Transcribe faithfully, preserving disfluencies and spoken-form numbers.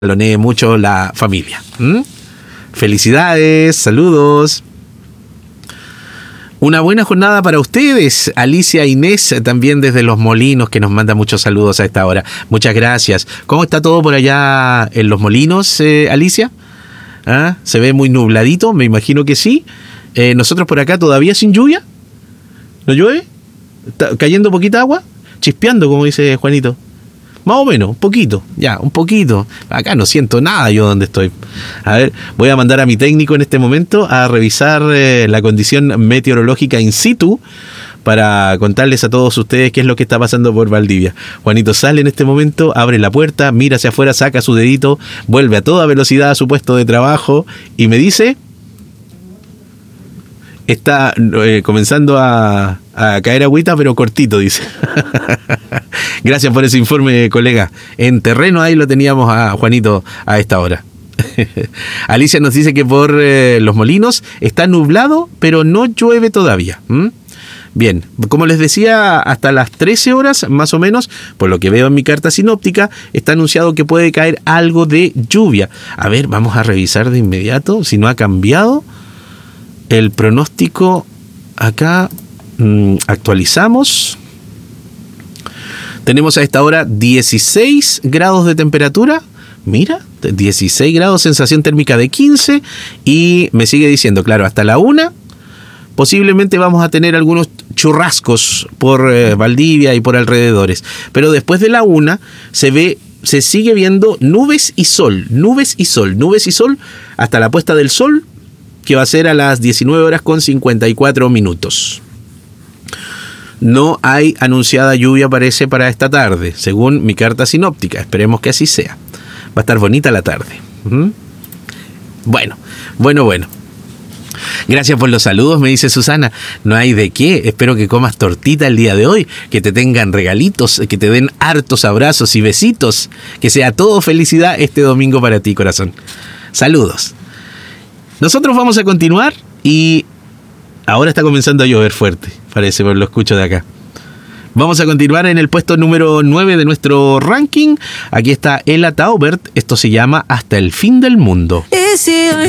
lonee mucho la familia. ¿Mm? Felicidades, saludos. Una buena jornada para ustedes. Alicia Inés, también desde Los Molinos, que nos manda muchos saludos a esta hora. Muchas gracias. ¿Cómo está todo por allá en Los Molinos, eh, Alicia? ¿Ah? ¿Se ve muy nubladito? Me imagino que sí. Eh, nosotros por acá todavía sin lluvia. ¿No llueve? ¿Está cayendo poquita agua? Chispeando, como dice Juanito. Más o menos, un poquito, ya, un poquito. Acá no siento nada yo donde estoy. A ver, voy a mandar a mi técnico en este momento a revisar eh, la condición meteorológica in situ para contarles a todos ustedes qué es lo que está pasando por Valdivia. Juanito sale en este momento, abre la puerta, mira hacia afuera, saca su dedito, vuelve a toda velocidad a su puesto de trabajo y me dice... Está eh, comenzando a, a caer agüita, pero cortito, dice. Gracias por ese informe, colega. En terreno ahí lo teníamos a Juanito a esta hora. Alicia nos dice que por eh, Los Molinos está nublado, pero no llueve todavía. ¿Mm? Bien, como les decía, hasta las trece horas, más o menos, por lo que veo en mi carta sinóptica, está anunciado que puede caer algo de lluvia. A ver, vamos a revisar de inmediato si no ha cambiado. El pronóstico acá mmm, actualizamos. Tenemos a esta hora dieciséis grados de temperatura. Mira, dieciséis grados, sensación térmica de quince. Y me sigue diciendo, claro, hasta la una. Posiblemente vamos a tener algunos churrascos por eh, Valdivia y por alrededores. Pero después de la una se ve, se sigue viendo nubes y sol, nubes y sol, nubes y sol hasta la puesta del sol, que va a ser a las diecinueve horas con cincuenta y cuatro minutos. No hay anunciada lluvia, parece, para esta tarde, según mi carta sinóptica. Esperemos que así sea. Va a estar bonita la tarde. ¿Mm? Bueno, bueno, bueno. Gracias por los saludos, me dice Susana. No hay de qué. Espero que comas tortita el día de hoy, que te tengan regalitos, que te den hartos abrazos y besitos. Que sea todo felicidad este domingo para ti, corazón. Saludos. Nosotros vamos a continuar y ahora está comenzando a llover fuerte, parece, por lo escucho de acá. Vamos a continuar en el puesto número nueve de nuestro ranking. Aquí está Ella Taubert, esto se llama Hasta el fin del mundo.